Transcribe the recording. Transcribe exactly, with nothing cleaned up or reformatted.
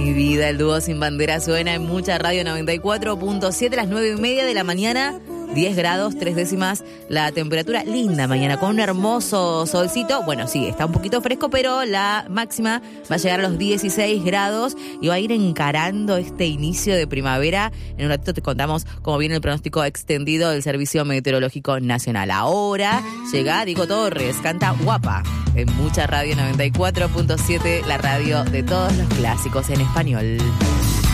mi vida. El dúo Sin Bandera suena en Mucha Radio noventa y cuatro punto siete, las nueve y media de la mañana. diez grados, tres décimas la temperatura. Linda mañana con un hermoso solcito. Bueno, sí, está un poquito fresco, pero la máxima va a llegar a los dieciséis grados y va a ir encarando este inicio de primavera. En un ratito te contamos cómo viene el pronóstico extendido del Servicio Meteorológico Nacional. Ahora llega Diego Torres, canta Guapa en Mucha Radio noventa y cuatro punto siete, la radio de todos los clásicos en español.